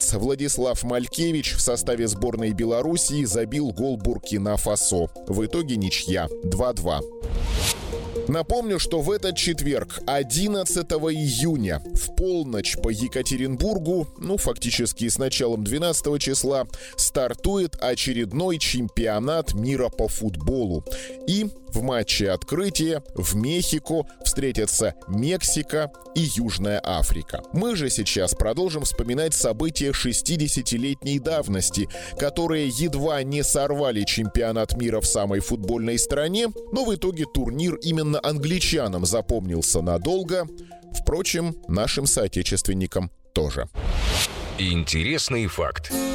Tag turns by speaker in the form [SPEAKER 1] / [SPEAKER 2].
[SPEAKER 1] Кавказец Владислав Малькевич в составе сборной Белоруссии забил гол Буркина-Фасо. В итоге ничья 2-2. Напомню, что в этот четверг, 11 июня, в полночь по Екатеринбургу, фактически с началом 12 числа, стартует очередной чемпионат мира по футболу. И в матче открытия в Мехико встретятся Мексика и Южная Африка. Мы же сейчас продолжим вспоминать события 60-летней давности, которые едва не сорвали чемпионат мира в самой футбольной стране, но в итоге турнир именно англичанам запомнился надолго. Впрочем, нашим соотечественникам тоже.
[SPEAKER 2] Интересный факт.